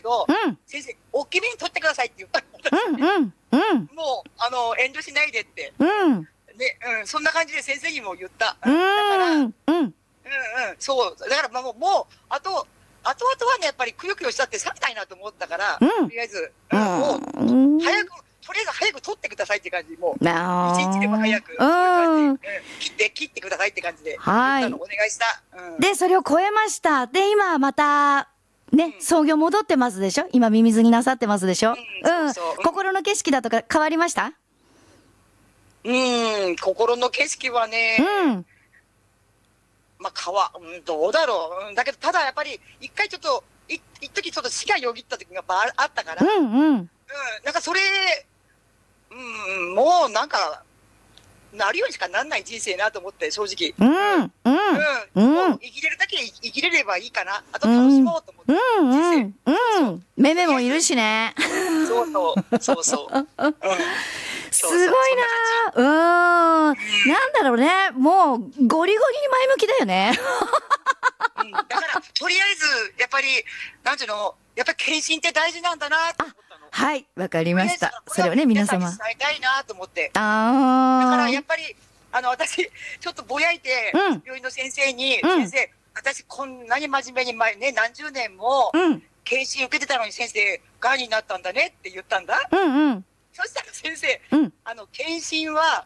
ど、 うん。 先生、大きめに取ってくださいって言ったうん。うん。うん。 もう、遠慮しないでって。 うん。 ね、そんな感じで先生にも言った。 うだから、 ん。うん。 そう。だから、もう、後々はね、やっぱりくよくよしたって冷めたいなと思ったから、 うんとりあえず、 うもう、 ん。 とりあえず早く取ってくださいって感じ。もう、 あ一日でも早く、 ー。 そういううん。 感じ。切ってくださいって感じで、 はい言ったのお願いした。 で、それを超えました。で、今また、ね、創業戻ってますでしょ？今、ミミズになさってますでしょ？ そうそう。 心の景色だとか変わりました？ 心の景色はね、まあ、どうだろう。だけど、ただやっぱり、一回ちょっと、一時ちょっと死がよぎった時があったから、なんかそれ、もうなんか、なるようにしかなんない人生なと思って、正直。もう生きれるだけ生きれればいいかな。あと楽しもうと思って。人生。 めめもいるしね。 そう。 すごいな。なんだろうね。もう、ゴリゴリに前向きだよね。 だから、とりあえず、やっぱり、なんていうの、やっぱり献身って大事なんだなと思ったの。 はい、わかりました。それをね、皆様。 伝えたいなと思って。だああ。 からやっぱり、私、ちょっとぼやいて、病院の先生に、先生、私こんなに真面目にね、何十年も、検診受けてたのに先生、がんになったんだねって言ったんだ。そしたら先生、検診は、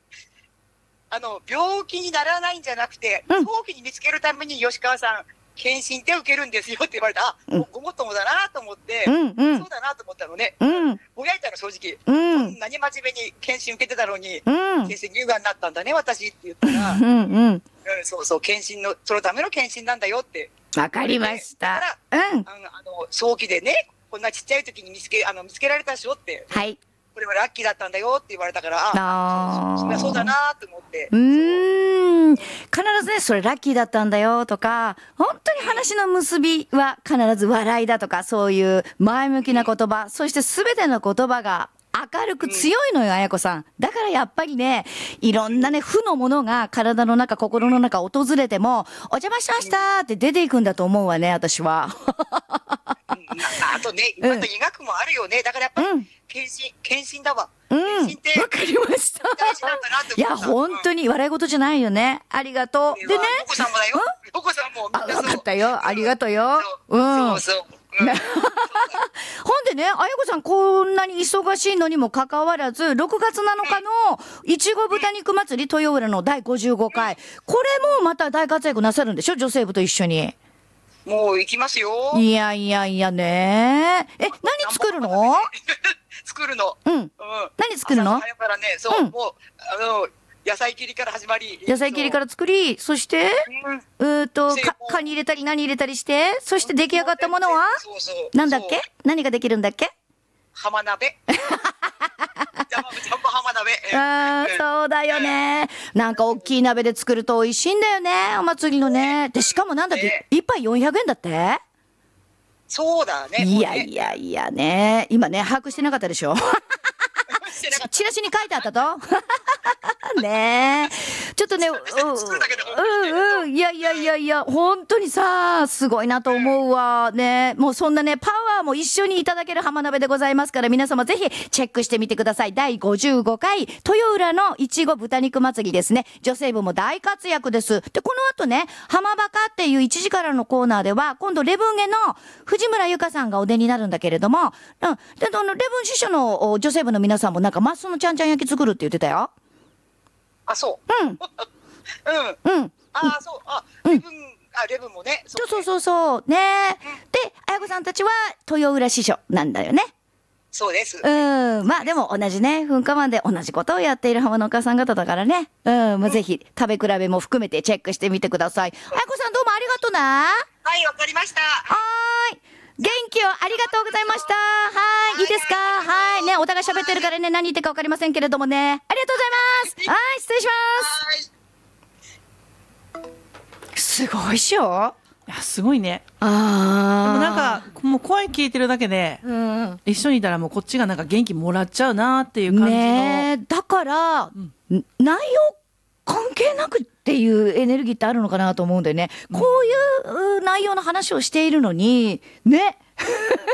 病気にならないんじゃなくて、早期に見つけるために吉川さん、検診って受けるんですよって言われた。ごもっともだなと思って、そうだなと思ったのね。ぼやいたの正直。こんなに真面目に検診受けてたのに、先生乳がんになったんだね、私って言ったら、そう、検診の、そのための検診なんだよって。 わかりました。 早期でね、こんなちっちゃい時に見つけられたでしょって。 はい。 これはラッキーだったんだよって言われたから、そうだなと思って。 必ずね、それラッキーだったんだよとか、本当に話の結びは必ず笑いだとか、そういう前向きな言葉、そして全ての言葉が明るく強いのよ、綾子さん。だからやっぱりね、いろんなね、負のものが体の中、心の中訪れても、お邪魔しましたって出ていくんだと思うわね、私は。 あとね、また医学もあるよね。だからやっぱり、検診だわ。検診って、 わかりました。 大事なんだなって思った。 いや、本当に笑い事じゃないよね。ありがとう。でね。 ヨコさんもだよ。ヨコさんも。 わかったよ。ありがとうよ。ほんでね、あやこさんこんなに忙しいのにもかかわらず、6月7日のいちご豚肉祭り豊浦の第55回、これもまた大活躍なさるんでしょ、女性部と一緒に。 もう行きますよ。 いやね。何作るの？ 作るの。 何作るの？ 早からね、もう、野菜切りから始まり。 野菜切りから作り、そして、カニ入れたり何入れたりして、そして出来上がったものはなんだっけ？何ができるんだっけ？ 浜鍋。ジャンボ浜鍋。 そうだよね。なんか大きい鍋で作ると美味しいんだよね、お祭りのね。で、しかもなんだっけ、一杯400円だって？ そうだね。 いやね。今ね、把握してなかったでしょ？チラシに書いてあったとねえ。ちょっとね、いや、本当にさ、すごいなと思うわ。ね、もうそんなね、パワーも一緒にいただける浜鍋でございますから、皆様ぜひチェックしてみてください。第55回、豊浦のいちご豚肉祭りですね。女性部も大活躍です。で、この後ね、浜バカっていう1時からのコーナーでは、今度レブンゲの藤村ゆかさんがお出になるんだけれども、で、レブン師匠の女性部の皆さんもなんかマスのちゃんちゃん焼き作るって言ってたよ。 あ、そう。そう。レブンもね。 そう。ね。で、あやこさんたちは豊浦師匠なんだよね。 そうです。 まあでも同じね、噴火湾で同じことをやっている浜のお母さん方だからね。ぜひ食べ比べも含めてチェックしてみてください。あやこさんどうもありがとうな。 はい、わかりました。 元気をありがとうございました。はい、いいですか？はい、ね、お互い喋ってるからね、何言ってるかわかりませんけれどもね。ありがとうございます。はい、失礼します。すごいっしょ？ いや、すごいね。でもなんか、もう声聞いてるだけで、一緒にいたらもうこっちがなんか元気もらっちゃうなっていう感じの。 ね、だから、内容関係なくっていうエネルギーってあるのかなと思うんだよね。こういう内容の話をしているのに、ね。